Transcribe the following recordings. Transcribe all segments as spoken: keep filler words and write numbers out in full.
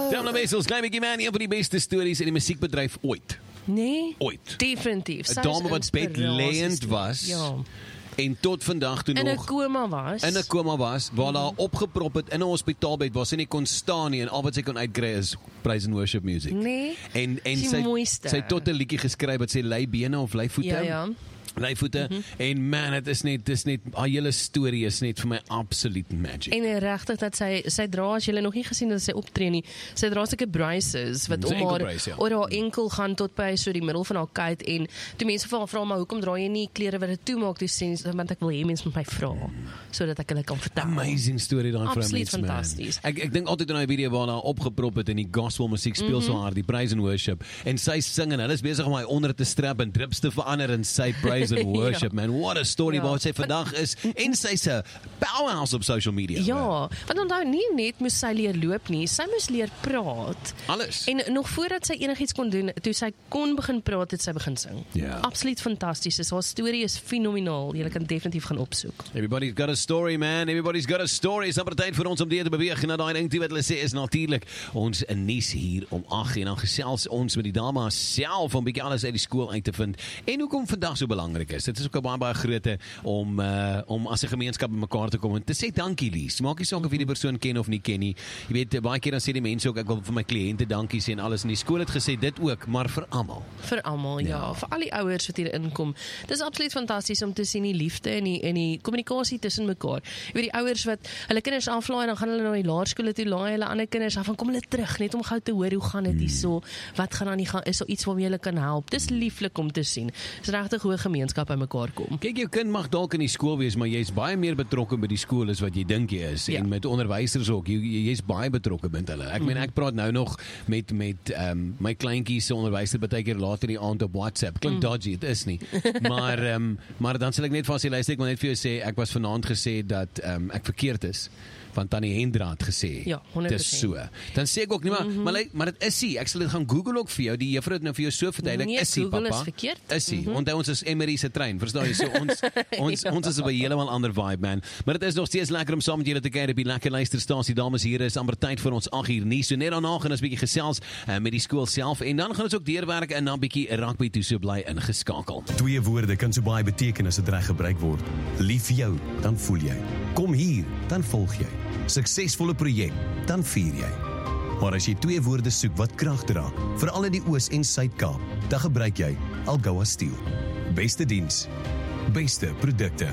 Damn, Wessels, klein bietjie man, een van die beste stories in die musiekbedryf ooit. Nee, Ooit. definitief. 'n Dame wat bedlêend was. Ja. En tot vandag toe In 'n nog koma was. in 'n koma was, waar Mhm. daar opgeprop het in 'n hospitaalbed waar sy nie kon staan nie en al wat sy kon uitkry is praise and worship music. Nee, En en die sy mooiste. sy het tot 'n liedjie geskryf wat sê lei bene of lei voete. Ja, ja. Leivoete mm-hmm. en man, dit is net dis net haar hele storie is net vir my absolute magic. En regtig dat sy sy dra, as jy nog nie gesien dat sy optree nie, sy dra sulke braces wat Dis 'n om haar enkelbrace, ja. oor haar enkel gaan tot by so die middel van haar kuit, en toe mense vra vra maar hoekom dra jy nie klere wat dit toemaak, toe sê sy, want ek wil hê mense moet my vra sodat ek hulle kan vertel. Amazing story daai vrou Absoluut mens, man. fantasties. Ek ek dink altyd aan daai video waar haar opgeprop het in die gospel musiek speel Mhm. so haar, die praise and worship, en sy sing en hulle is besig om haar onder te strap en drips te verander en sy praise and worship. Ja. Man, what a story Ja. waar sy vandag is, en sy's 'n powerhouse op social media. Ja, man. want onthou nie net moes sy leer loop nie, sy moes leer praat. Alles. En nog voordat sy enigiets kon doen, toe sy kon begin praat, het sy begin sing. Ja. Absoluut fantasties. Haar storie is fenomenaal. Jy kan definitief gaan opsoek. Everybody's got a story, man. Everybody's got a story. Is amper tyd vir ons om deur te beweeg. En daai ding wat hulle sê is natuurlik ons nuus hier om agt en dan gesels ons met die dame self om 'n bietjie alles uit die skool uit te vind en hoekom vandag so belangrik is. Dit is ook 'n baie baie groote om uh, om as 'n gemeenskap bymekaar te kom en te sê dankie Lies. Maak nie saak of jy die persoon ken of nie ken nie. Jy weet baie keer dan sê die mense ook ek wil vir my kliënte dankie sê en alles, en die skool het gesê dit ook, maar vir almal. Vir almal, ja. Ja. Vir al die ouers wat hier inkom. Dis absoluut fantasties om te sien die liefde en die en die kommunikasie tussen mekaar. Jy weet die ouers wat hulle kinders aflaai en dan gaan hulle na die laerskole toe, laai hulle ander kinders af en kom hulle terug net om gou te hoor hoe gaan dit hierso? Wat gaan aan die gang? Is daar iets waarmee hulle kan help? Dis lieflik om te sien. Dis regtig hoe 'n gemeenskap bymekaar kom. Kyk, jou kind mag dalk in die skool wees, maar jy's baie meer betrokke by die skool as wat jy dink jy is. Ja. En met onderwysers ook, jy, jy's baie betrokke met hulle. Ek meen, ek praat nou nog met met um, my kleintjies se onderwyser baie keer later die aand op WhatsApp. Klink mm. dodgy, dit is nie. Maar um, maar dan sal ek net vir sy luister, ek wil net vir jou sê, ek was vanaand gesê dat um, ek verkeerd is. Want Tannie Hendra het gesê, Ja, honderd dis persent. so. Dan sê ek ook nie, maar, mm-hmm. maar, maar, maar dit is nie. Ek sal dit gaan Google ook vir jou. Die juffrou het nou vir jou so verduidelik, Nee, is nie, Google papa. is verkeerd. Is nie. Mhm. Onthou ons is Emery se trein, verstaan jy? So ons ons Ja. ons is op 'n heeltemal ander vibe, man. Maar dit is nog steeds lekker om saam met julle te kuier op die lekker luisterstasie. Dames hier is amper tyd vir ons agt uur nuus. So net daarna gaan ons 'n bietjie gesels uh, met die skool self en dan gaan ons ook deurwerk en dan 'n bietjie rugby toe, so bly ingeskakel. Twee woorde kan so baie beteken as dit reg gebruik word. Lief vir jou, dan voel jy. Kom hier, dan volg jy. Suksesvolle projek, dan vier jy. Maar as jy twee woorde soek wat krag dra, veral in die Oos- en Suid-Kaap, dan gebruik jy Algoa Steel. Beste diens, beste produkte,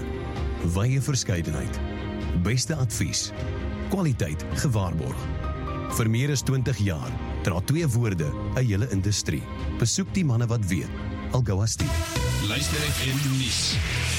wye verskeidenheid, beste advies, kwaliteit gewaarborg. Vir meer as twintig jaar dra twee woorde 'n hele industrie. Besoek die manne wat weet. Algoa Steel. Luister F M nuus.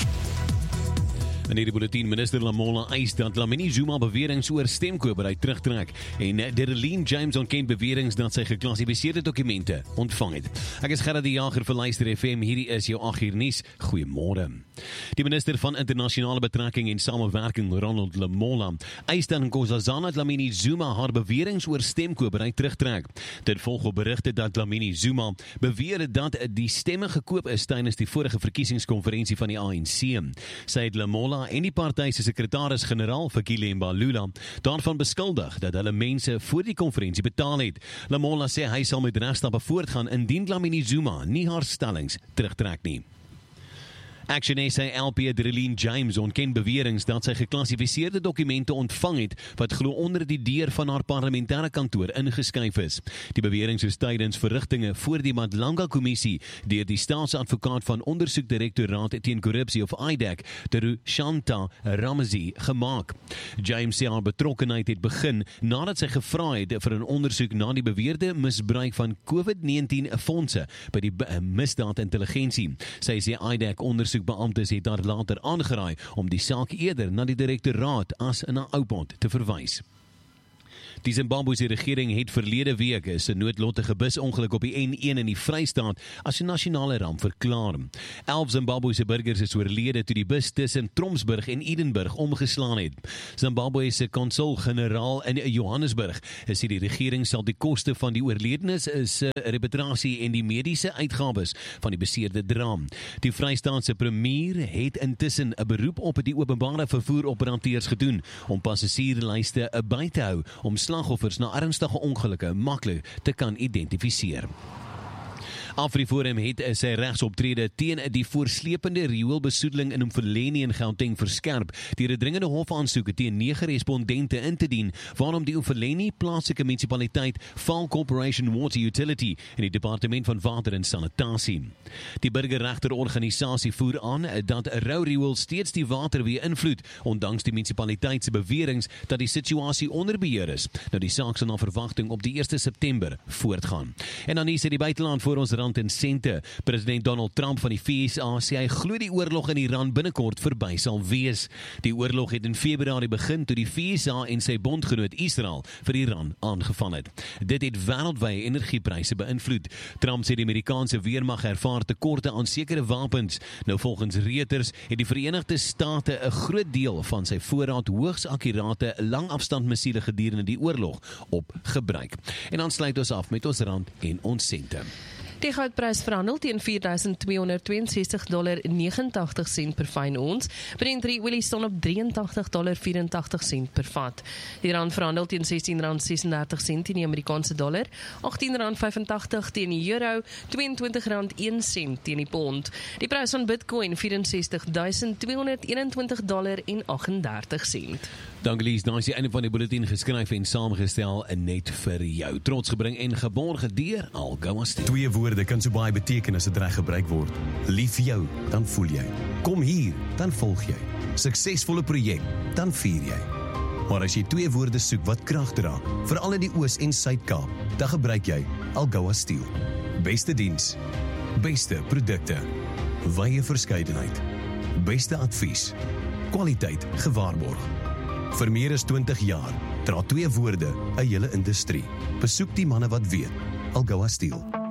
In hierdie bulletin, minister Lamola eis dat Dlamini Zuma beweringe oor stemkopery terugtrek en Derlene James ontken beweringe dat sy geklassifiseerde dokumente ontvang het. Ek is Gerard die Jager vir Luister F M, hierdie is jou agt uur nuus. Goeiemôre. Die minister van internasionale betrekking en samewerking, Ronald Lamola, eis dat Nkosazana Dlamini Zuma haar beweringe oor stemkopery terugtrek. Dit volg op berigte dat Dlamini Zuma beweer dat die stemme gekoop is tydens die vorige verkiesingskonferensie van die A N C. Sy het Lamola en die party se sekretaris-generaal Fikile Mbalula daarvan beskuldig dat hulle mense voor die konferensie betaal het. Lamola sê hy sal met regstappe voortgaan indien Dlamini Zuma nie haar stellings terugtrek nie. Action S A L P Derlene James ontken beweringe dat sy geklassifiseerde dokumente ontvang het wat glo onder die deur van haar parlementêre kantoor ingeskuif is. Die beweringe is tydens verrigtinge voor die Madlanga-kommissie deur die staatsadvokaat van Ondersoekdirektoraat teen Korrupsie of I D A C, Teru Shanta Ramzi, gemaak. James sê haar betrokkenheid het begin nadat sy gevra het vir 'n ondersoek na die beweerde misbruik van COVID negentien fondse by die misdaadintelligensie. Sy sê I D A C ondersoek beamptes het daar later aangeraai om die saak eerder na die direktoraat as na Oudtshoorn te verwys. Die Zimbabwese regering het verlede week 'n noodlottige busongeluk op die N een in die Vrystaat as 'n nasionale ramp verklaar. Elf Zimbabwese burgers is oorlede toe die bus tussen Tromsburg en Edenburg omgeslaan het. Zimbabwe se konsul-generaal in Johannesburg sê die regering sal die koste van die oorledenes se reputasie en die mediese uitgawes van die beseerde dra. Die Vrystaatse premier het intussen 'n beroep op die openbare vervoer operateurs gedoen om passasierslyste by te hou om slagoffers na ernstige ongelukke maklik te kan identifiseer. AfriForum het sy regsoptrede teen die voorslepende rioolbesoedeling in Umfuleni in Gauteng verskerp deur 'n dringende hofaansoek teen nege respondente in te dien, waarom die Umfuleni plaaslike munisipaliteit, Vaal Corporation Water Utility en die Departement van Water en Sanitasie. Die burgerregterorganisasie voer aan dat 'n rou riool steeds die water weer invloed, ondanks die munisipaliteit se beweringe dat die situasie onder beheer is. Nou die saak sal na verwagting op die eerste September voortgaan. En dan hier is die buiteland voor ons rand en sente. President Donald Trump van die V S A sê hy glo die oorlog in Iran binnekort verby sal wees. Die oorlog het in Februarie begin toe die V S A en sy bondgenoot Israel vir Iran aangeval het. Dit het wêreldwye energiepryse beïnvloed. Trump sê die Amerikaanse weermag ervaar tekorte aan sekere wapens. Nou volgens Reuters het die Verenigde State 'n groot deel van sy voorraad hoogs akkurate langafstandmissiele gedurende die oorlog op gebruik. En dan sluit ons af met ons rand en ons sente. Die goudprys verhandel teen vier duisend tweehonderd twee en sestig dollar negenentagtig sent per fyn ons. Brent olie staan op drie en tagtig dollar vyf en tagtig sent per vat. Die rand verhandel teen sestien rand ses en dertig sent teen die Amerikaanse dollar, agttien rand vyf en tagtig teen die euro, tweeëntwintig rand een sent teen die pond. Die prys van Bitcoin vyf en sestig duisend tweehonderd eenentwintig dollar en agt en dertig sent. Dankie Lies, daar is die einde van die bulletin geskryf en saamgestel net vir jou. Trots gebring en geborge deur Algoa Steel. Twee woorde kan so baie beteken as dit reg gebruik word. Lief vir jou, dan voel jy. Kom hier, dan volg jy. Suksesvolle projek, dan vier jy. Maar as jy twee woorde soek wat krag dra, veral in die Oos- en Suid-Kaap, dan gebruik jy Algoa Steel. Beste diens, beste produkte, wye verskeidenheid, beste advies, kwaliteit gewaarborg. Vir meer as twintig jaar dra twee woorde 'n hele industrie. Besoek die manne wat weet. Algoa Steel.